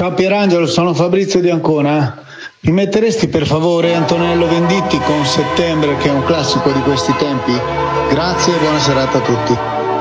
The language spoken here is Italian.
Ciao Pierangelo, sono Fabrizio di Ancona. Mi metteresti per favore Antonello Venditti con Settembre, che è un classico di questi tempi? Grazie e buona serata a tutti.